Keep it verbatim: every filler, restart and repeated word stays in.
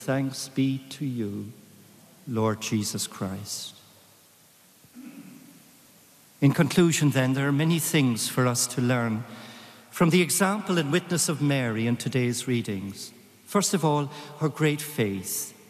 Thanks be to you, Lord Jesus Christ. In conclusion, then, there are many things for us to learn from the example and witness of Mary in today's readings. First of all, her great faith.